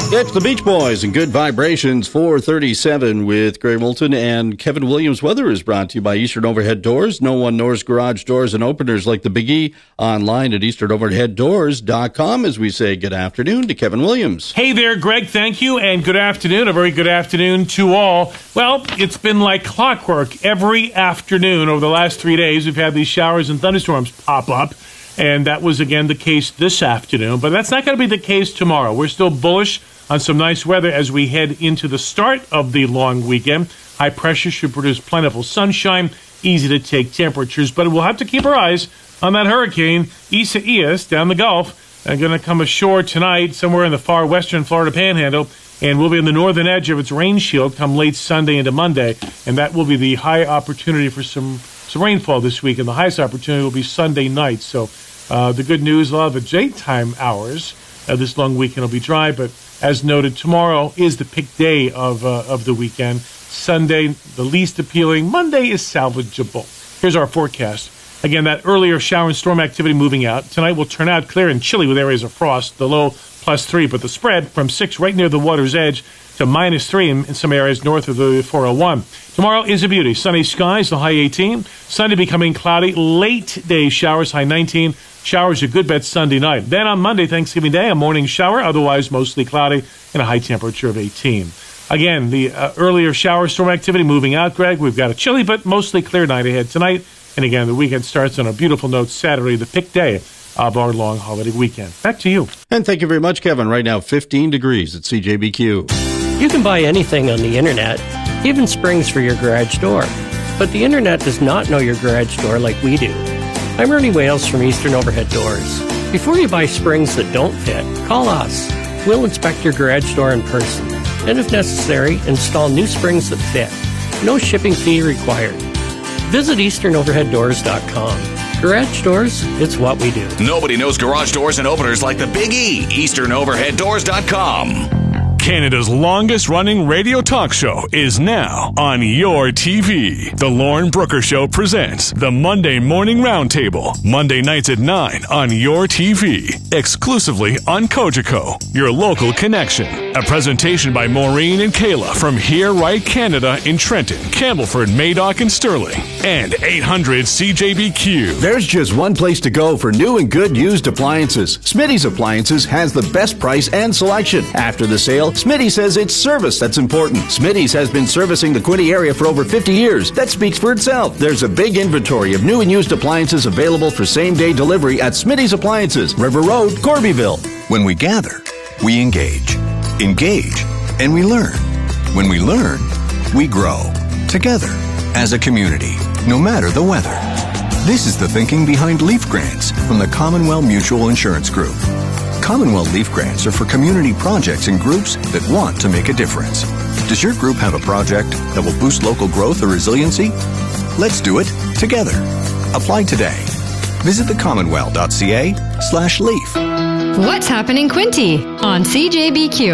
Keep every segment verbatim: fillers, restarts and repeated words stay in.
It's the Beach Boys and Good Vibrations, four thirty-seven with Greg Moulton and Kevin Williams. Weather is brought to you by Eastern Overhead Doors. No one knows garage doors and openers like the Big E. Online at eastern overhead doors dot com as we say good afternoon to Kevin Williams. Hey there, Greg. Thank you, and good afternoon. A very good afternoon to all. Well, it's been like clockwork every afternoon over the last three days. We've had these showers and thunderstorms pop up, and that was, again, the case this afternoon. But that's not going to be the case tomorrow. We're still bullish on some nice weather as we head into the start of the long weekend. High pressure should produce plentiful sunshine, easy to take temperatures, but we'll have to keep our eyes on that hurricane, Isaias, down the Gulf. They're going to come ashore tonight somewhere in the far western Florida Panhandle, and we'll be in the northern edge of its rain shield come late Sunday into Monday, and that will be the high opportunity for some, some rainfall this week, and the highest opportunity will be Sunday night. So uh, the good news, a lot of the daytime hours uh, this long weekend will be dry, but as noted, tomorrow is the peak day of uh, of the weekend. Sunday, the least appealing. Monday is salvageable. Here's our forecast. Again, that earlier shower and storm activity moving out. Tonight will turn out clear and chilly with areas of frost. The low plus three, but the spread from six right near the water's edge to minus three in, in some areas north of the four oh one. Tomorrow is a beauty. Sunny skies, the high eighteen. Sunday becoming cloudy. Late day showers, high nineteen. Showers a good bet Sunday night. Then on Monday, Thanksgiving Day, a morning shower, otherwise mostly cloudy, and a high temperature of eighteen. Again, the uh, earlier shower storm activity moving out, Greg. We've got a chilly but mostly clear night ahead tonight. And again, the weekend starts on a beautiful note Saturday, the pick day of our long holiday weekend. Back to you. And thank you very much, Kevin. Right now, fifteen degrees at C J B Q. You can buy anything on the internet, even springs for your garage door. But the internet does not know your garage door like we do. I'm Ernie Wales from Eastern Overhead Doors. Before you buy springs that don't fit, call us. We'll inspect your garage door in person, and if necessary, install new springs that fit. No shipping fee required. Visit eastern overhead doors dot com. Garage doors, it's what we do. Nobody knows garage doors and openers like the Big E. eastern overhead doors dot com. Canada's longest-running radio talk show is now on your T V. The Lauren Brooker Show presents the Monday Morning Roundtable, Monday nights at nine on your T V, exclusively on Cogeco, your local connection. A presentation by Maureen and Kayla from Here Right Canada in Trenton, Campbellford, Madoc, and Sterling, and eight hundred C J B Q. There's just one place to go for new and good used appliances. Smitty's Appliances has the best price and selection. After the sale, Smitty says it's service that's important. Smitty's has been servicing the Quinte area for over fifty years. That speaks for itself. There's a big inventory of new and used appliances available for same-day delivery at Smitty's Appliances, River Road, Corbyville. When we gather, we engage. Engage, and we learn. When we learn, we grow. Together, as a community, no matter the weather. This is the thinking behind Leaf Grants from the Commonwealth Mutual Insurance Group. Commonwealth Leaf Grants are for community projects and groups that want to make a difference. Does your group have a project that will boost local growth or resiliency? Let's do it together. Apply today. Visit the commonwealth dot c a slash leaf. What's happening Quinte on C J B Q?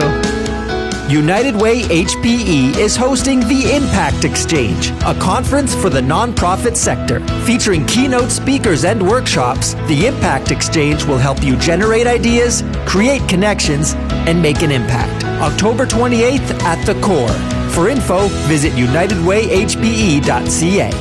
United Way H P E is hosting the Impact Exchange, a conference for the nonprofit sector. Featuring keynote speakers and workshops, the Impact Exchange will help you generate ideas, create connections, and make an impact. October twenty-eighth at the Core. For info, visit united way h p e dot c a.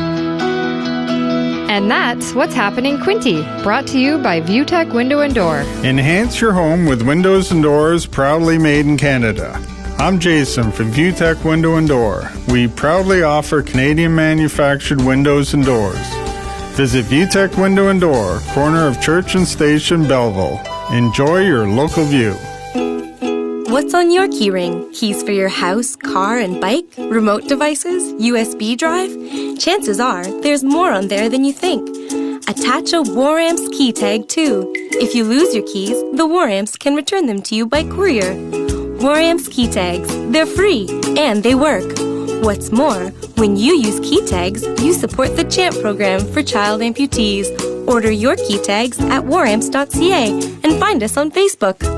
And that's What's Happening Quinte, brought to you by ViewTech Window and Door. Enhance your home with windows and doors proudly made in Canada. I'm Jason from ViewTech Window and Door. We proudly offer Canadian manufactured windows and doors. Visit ViewTech Window and Door, corner of Church and Station, Belleville. Enjoy your local view. What's on your keyring? Keys for your house, car, and bike? Remote devices? U S B drive? Chances are there's more on there than you think. Attach a Waramps key tag too. If you lose your keys, the Waramps can return them to you by courier. Waramps key tags. They're free and they work. What's more, when you use key tags, you support the CHAMP program for child amputees. Order your key tags at waramps dot c a and find us on Facebook.